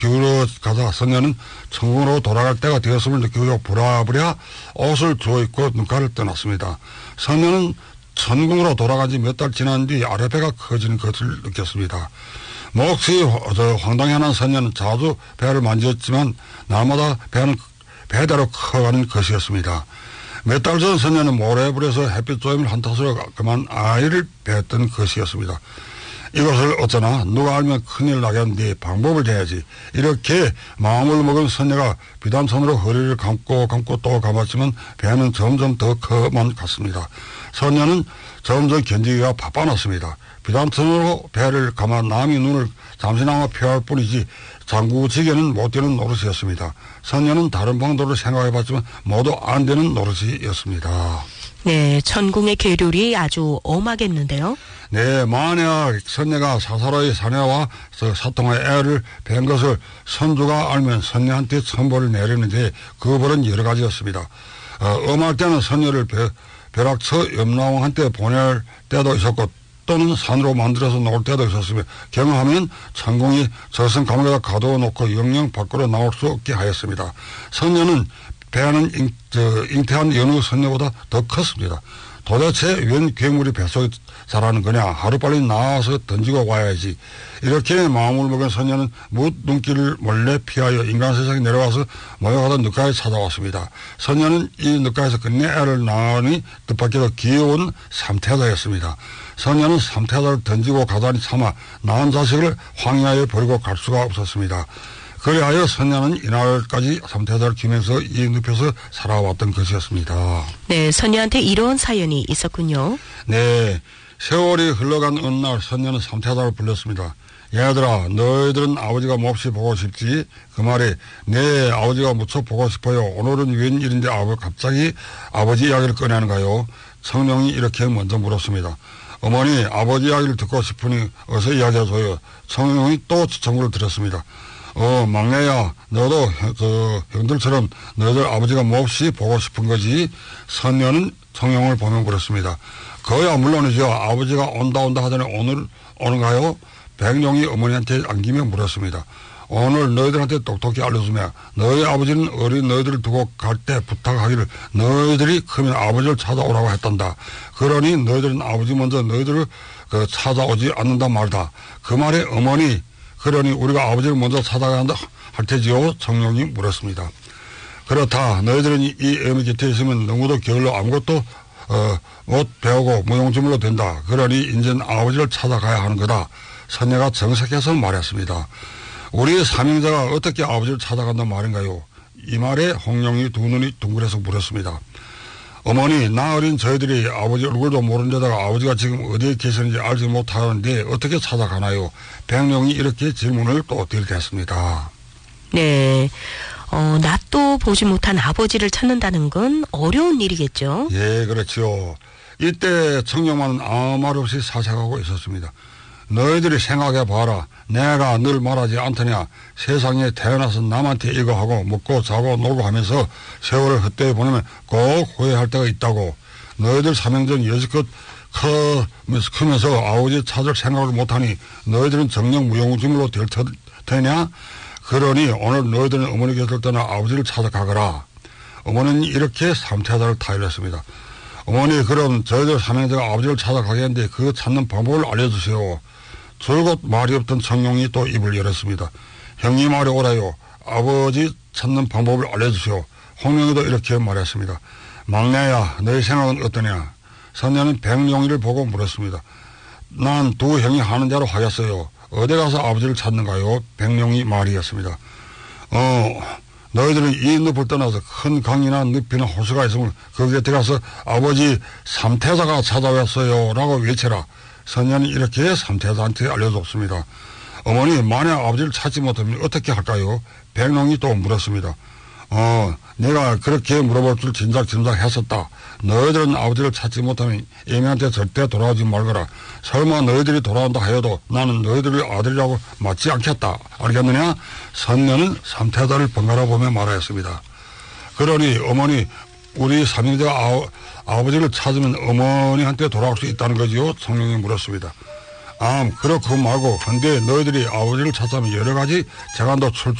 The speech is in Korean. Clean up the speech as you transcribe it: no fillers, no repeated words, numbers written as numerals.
기울어 가자 선녀는 천궁으로 돌아갈 때가 되었음을 느끼고 부랴부랴 옷을 주워 입고 눈가를 떠났습니다. 선녀는 천궁으로 돌아간 지 몇 달 지난 뒤 아랫배가 커지는 것을 느꼈습니다. 몹시 황당해하는 선녀는 자주 배를 만졌지만 날마다 배는 배대로 커가는 것이었습니다. 몇 달 전 선녀는 모래불에서 햇빛 조임을 한탓으로 그만 아이를 뱉던 것이었습니다. 이것을 어쩌나 누가 알면 큰일 나겠는데 방법을 대야지. 이렇게 마음을 먹은 선녀가 비단천으로 허리를 감고 또 감았지만 배는 점점 더 커만 갔습니다. 선녀는 점점 견디기가 바빠났습니다. 비단천으로 배를 감아 남이 눈을 잠시나마 피할 뿐이지 장구지게는 못 되는 노릇이었습니다. 선녀는 다른 방도를 생각해봤지만 모두 안 되는 노릇이었습니다. 네, 천궁의 계율이 아주 엄하겠는데요. 네, 만약 선녀가 사사로이 사내와 사통의 애를 뵌 것을 선주가 알면 선녀한테 천벌을 내리는데 그 벌은 여러 가지였습니다. 엄할 때는 선녀를 벼락쳐 염라왕한테 보낼 때도 있었고 또는 산으로 만들어서 놓을 때도 있었으며 경험하면 천궁이 저승 감옥에다 가둬 놓고 영영 밖으로 나올 수 없게 하였습니다. 선녀는 배는 잉태한 여느 선녀보다 더 컸습니다. 도대체 웬 괴물이 뱃속에 자라는 거냐. 하루빨리 나와서 던지고 와야지. 이렇게 마음을 먹은 선녀는 뭇 눈길을 몰래 피하여 인간 세상에 내려와서 모여가던 늑가에 찾아왔습니다. 선녀는 이 늑가에서 끝내 애를 낳으니 뜻밖에도 귀여운 삼태자였습니다. 선녀는 삼태자를 던지고 가다니 차마 낳은 자식을 황야에 버리고 갈 수가 없었습니다. 그리하여 선녀는 이날까지 삼태자를 키우면서 이 늪에서 살아왔던 것이었습니다. 네, 선녀한테 이런 사연이 있었군요. 네, 세월이 흘러간 어느 날 선녀는 삼태자를 불렀습니다. 얘들아, 너희들은 아버지가 몹시 보고 싶지? 그 말에 네, 아버지가 무척 보고 싶어요. 오늘은 웬일인데 갑자기 아버지 이야기를 꺼내는가요? 청룡이 이렇게 먼저 물었습니다. 어머니, 아버지 이야기를 듣고 싶으니 어서 이야기해줘요. 청룡이 또 청구를 드렸습니다. 막내야, 너도 형들처럼 너희들 아버지가 몹시 보고 싶은 거지? 선녀는 청룡을 보며 물었습니다. 그야 물론이죠. 아버지가 온다 하더니 오늘 오는가요? 백룡이 어머니한테 안기며 물었습니다. 오늘 너희들한테 똑똑히 알려주며 너희 아버지는 어린 너희들을 두고 갈 때 부탁하기를 너희들이 크면 아버지를 찾아오라고 했단다. 그러니 너희들은 아버지 먼저 너희들을 찾아오지 않는다 말다. 그 말에 어머니, 그러니 우리가 아버지를 먼저 찾아가야 한다 할 테지요? 청룡이 물었습니다. 그렇다. 너희들은 이 어머니 곁에 있으면 너무도 게을러 아무것도 못 배우고 무용지물로 된다. 그러니 이제는 아버지를 찾아가야 하는 거다. 선녀가 정색해서 말했습니다. 우리 삼형제가 어떻게 아버지를 찾아간단 말인가요? 이 말에 홍룡이 두 눈이 둥그래서 물었습니다. 어머니, 나 어린 저희들이 아버지 얼굴도 모르는 데다가 아버지가 지금 어디에 계시는지 알지 못하는데 어떻게 찾아가나요? 백룡이 이렇게 질문을 또 들이댔습니다. 네, 낯도 보지 못한 아버지를 찾는다는 건 어려운 일이겠죠? 예, 그렇죠. 이때 청룡만은 아무 말 없이 사색하고 있었습니다. 너희들이 생각해봐라. 내가 늘 말하지 않더냐. 세상에 태어나서 남한테 이거 하고 먹고 자고 놀고 하면서 세월을 헛되이 보내면 꼭 후회할 때가 있다고. 너희들 삼형제는 여지껏 크면서 아버지 찾을 생각을 못하니 너희들은 정녕 무용지물로 될 테냐. 그러니 오늘 너희들은 어머니 곁을 떠나 아버지를 찾아가거라. 어머니는 이렇게 삼태자를 타일렀습니다. 어머니, 그럼 저희들 삼형제가 아버지를 찾아가겠는데 그 찾는 방법을 알려주세요. 줄곧 말이 없던 청룡이 또 입을 열었습니다. 형님 말이 오라요. 아버지 찾는 방법을 알려주시오. 홍룡이도 이렇게 말했습니다. 막내야, 너희 생각은 어떠냐? 선녀는 백룡이를 보고 물었습니다. 난 두 형이 하는 대로 하겠어요. 어디 가서 아버지를 찾는가요? 백룡이 말이었습니다. 너희들은 이 늪을 떠나서 큰 강이나 늪이나 호수가 있으면 거기에 들어가서 아버지 삼태자가 찾아왔어요 라고 외쳐라. 선녀는 이렇게 삼태자한테 알려줬습니다. 어머니, 만약 아버지를 찾지 못하면 어떻게 할까요? 백룡이 또 물었습니다. 내가 그렇게 물어볼 줄 진작 했었다. 너희들은 아버지를 찾지 못하면 애미한테 절대 돌아오지 말거라. 설마 너희들이 돌아온다 하여도 나는 너희들의 아들이라고 맞지 않겠다. 알겠느냐? 선녀는 삼태자를 번갈아 보며 말하였습니다. 그러니 어머니, 우리 삼형제가 아버지를 찾으면 어머니한테 돌아올 수 있다는 거지요? 청룡이 물었습니다. 그렇고 말고, 근데 너희들이 아버지를 찾자면 여러 가지 재간도